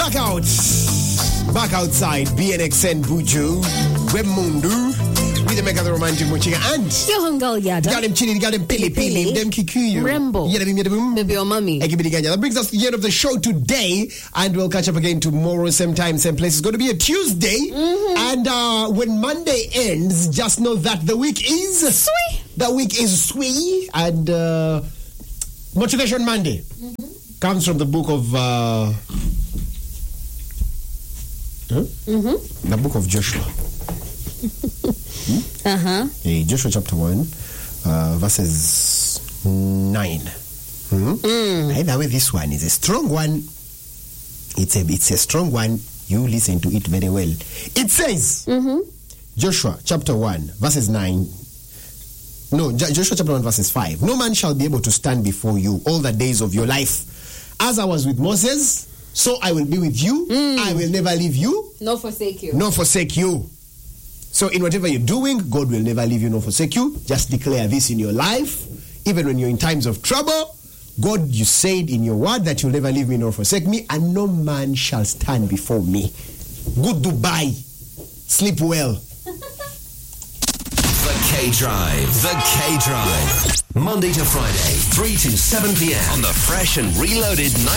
Back outside, BNXN Buju, Wemundu, with the Mega Romantic Muchinga and Yohangal Yada. Got him chili, got him pili, them kikuyu. Rembo. Maybe your mommy. That brings us to the end of the show today, and we'll catch up again tomorrow, same time, same place. It's going to be a Tuesday, and when Monday ends, just know that the week is sweet. The week is sweet, and Motivation Monday comes from the book of the book of Joshua. Joshua chapter 1, verses 9. Either way, this one is a strong one. It's a strong one. You listen to it very well. It says, Joshua chapter 1, verses 9. No, Joshua chapter 1, verses 5. No man shall be able to stand before you all the days of your life. As I was with Moses, so I will be with you. I will never leave you. Nor forsake you. Nor forsake you. So in whatever you're doing, God will never leave you nor forsake you. Just declare this in your life. Even when you're in times of trouble, God, you said in your word that you'll never leave me nor forsake me, and no man shall stand before me. Good Dubai. Sleep well. The K-Drive. The K-Drive. Monday to Friday, 3 to 7 p.m. on the fresh and reloaded